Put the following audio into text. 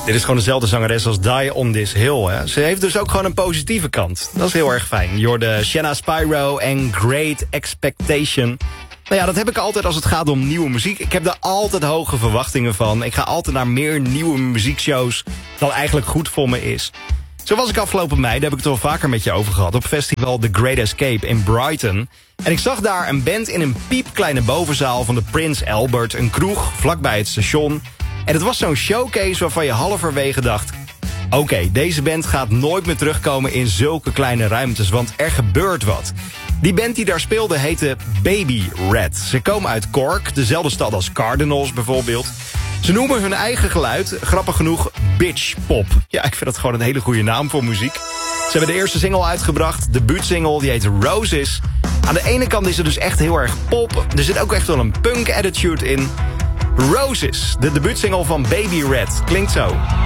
Dit is gewoon dezelfde zangeres als Die on This Hill. Hè? Ze heeft dus ook gewoon een positieve kant. Dat is heel erg fijn. Je hoorde Shanna Spyro en Great Expectation. Nou ja, dat heb ik altijd als het gaat om nieuwe muziek. Ik heb daar altijd hoge verwachtingen van. Ik ga altijd naar meer nieuwe muziekshows dan eigenlijk goed voor me is. Zo was ik afgelopen mei, daar heb ik het al vaker met je over gehad... op festival The Great Escape in Brighton. En ik zag daar een band in een piepkleine bovenzaal van de Prince Albert... een kroeg vlakbij het station. En het was zo'n showcase waarvan je halverwege dacht... Oké, deze band gaat nooit meer terugkomen in zulke kleine ruimtes... want er gebeurt wat. Die band die daar speelde heette Baby Red. Ze komen uit Cork, dezelfde stad als Cardinals bijvoorbeeld... Ze noemen hun eigen geluid, grappig genoeg, bitch pop. Ja, ik vind dat gewoon een hele goede naam voor muziek. Ze hebben de eerste single uitgebracht, de debuutsingle, die heet Roses. Aan de ene kant is het dus echt heel erg pop. Er zit ook echt wel een punk attitude in. Roses, de debuutsingle van Baby Red, klinkt zo.